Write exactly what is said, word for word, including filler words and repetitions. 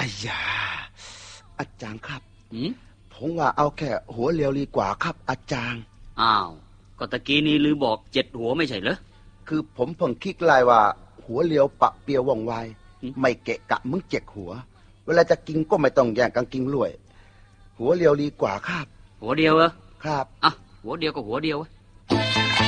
อ้ยาอาจารย์ครับหืมผมว่าเอาแค่หัวเรียวดีกว่าครับอาจารย์อ้าวก็ตะกี้นี้ลือบอกเจ็ดหัวไม่ใช่เหรอคือผมเพิ่งคิดไล่ว่าหัวเรียวปะเปียวว่องไวไม่เกะกะมึงเจ็กหัวเวลาจะกินก็ไม่ต้องแย่งกันกินด้วยหัวเรียวดีกว่าครับหัวเดียวเหรอครับอ่ะหัวเดียวก็หัวเดียว